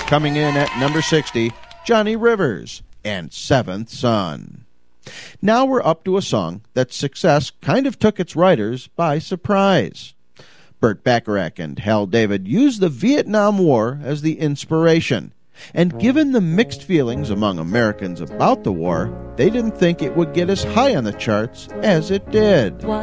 coming in at number 60, Johnny Rivers and Seventh Son. Now we're up to a song that success kind of took its writers by surprise. Burt Bacharach and Hal David used the Vietnam War as the inspiration, and given the mixed feelings among Americans about the war, they didn't think it would get as high on the charts as it did.